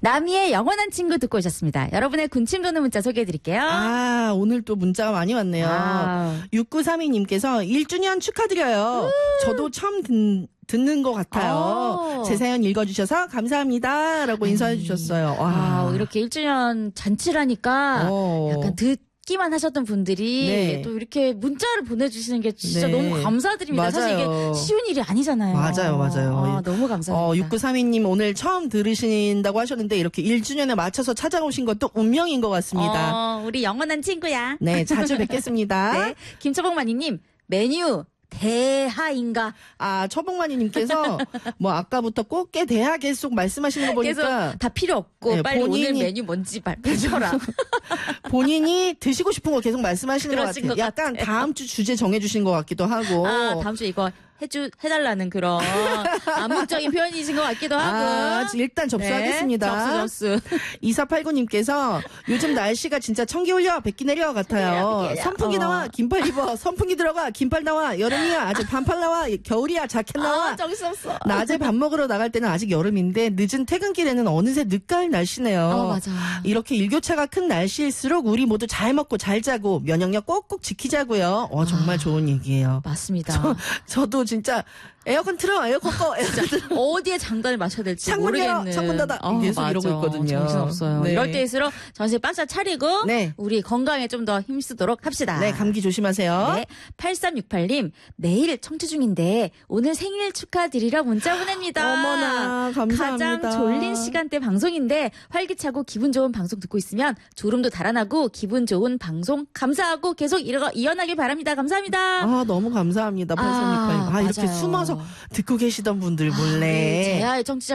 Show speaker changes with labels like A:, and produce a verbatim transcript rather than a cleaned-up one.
A: 나미의 영원한 친구 듣고 오셨습니다. 여러분의 군침 도는 문자 소개해드릴게요.
B: 아, 오늘 또 문자가 많이 왔네요.
A: 아.
B: 육구삼이 님께서 일 주년 축하드려요. 저도 처음 듣, 듣는 것 같아요.
A: 오.
B: 제 사연 읽어주셔서 감사합니다. 라고 인사해 주셨어요. 와.
A: 아, 이렇게 일 주년 잔치라니까
B: 어.
A: 약간 듣기만 하셨던 분들이
B: 네.
A: 또 이렇게 문자를 보내주시는 게 진짜
B: 네.
A: 너무 감사드립니다. 사실
B: 맞아요.
A: 이게 쉬운 일이 아니잖아요.
B: 맞아요, 맞아요.
A: 아, 너무 감사합니다.
B: 어, 육구삼이 님 오늘 처음 들으신다고 하셨는데 이렇게 일 주년에 맞춰서 찾아오신 것도 운명인 것 같습니다.
A: 어, 우리 영원한 친구야.
B: 네, 자주 뵙겠습니다.
A: 네. 김초봉마니님, 메뉴 대하인가?
B: 아, 처봉마니님께서 뭐 아까부터 꽃게 대하 계속 말씀하시는 거
A: 계속
B: 보니까
A: 다 필요 없고
B: 네,
A: 빨리
B: 본인이-
A: 오늘 메뉴 뭔지 발표해줘라.
B: 본인이 드시고 싶은 거 계속 말씀하시는 것
A: 그러신
B: 같아요.
A: 것
B: 약간
A: 같아.
B: 다음 주 주제 정해주신 것 같기도 하고.
A: 아, 다음 주에 이거 해주, 해달라는 그런 암묵적인 표현이신 것 같기도 하고.
B: 아, 일단 접수하겠습니다.
A: 네, 접수, 접수.
B: 이사팔구 님께서 요즘 날씨가 진짜 청기 올려 백기 내려 같아요.
A: 백기 내려.
B: 선풍기
A: 어.
B: 나와 긴팔 입어. 선풍기 들어가 긴팔 나와. 여름이야 아직 반팔 나와. 겨울이야 자켓 나와.
A: 아, 정신없어.
B: 낮에 밥 먹으러 나갈 때는 아직 여름인데 늦은 퇴근길에는 어느새 늦가을 날씨네요.
A: 아, 맞아.
B: 이렇게 일교차가 큰 날씨일수록 우리 모두 잘 먹고 잘 자고 면역력 꼭꼭 지키자고요. 어, 정말
A: 아.
B: 좋은 얘기예요.
A: 맞습니다.
B: 저도 진짜 에어컨 틀어 에어컨 꺼 에어컨 틀어.
A: 어디에 장단을 맞춰야 될지
B: 창문 열어,
A: 모르겠는.
B: 창문 닫아.
A: 어,
B: 계속
A: 맞아.
B: 이러고 있거든요.
A: 정신없어요.
B: 네.
A: 이럴 때일수록 정신 바짝 차리고
B: 네.
A: 우리 건강에 좀 더 힘쓰도록 합시다.
B: 네, 감기 조심하세요.
A: 네, 팔삼육팔 님 내일 청취 중인데 오늘 생일 축하드리라 문자 보냅니다.
B: 어머나, 감사합니다.
A: 가장 졸린 시간대 방송인데 활기차고 기분 좋은 방송 듣고 있으면 졸음도 달아나고 기분 좋은 방송 감사하고 계속 이어, 이어나길 바랍니다. 감사합니다.
B: 아, 너무 감사합니다. 팔삼육팔 님. 아, 이렇게
A: 맞아요.
B: 숨어서 듣고 계시던 분들 몰래.
A: 아, 우리 제아의 청취자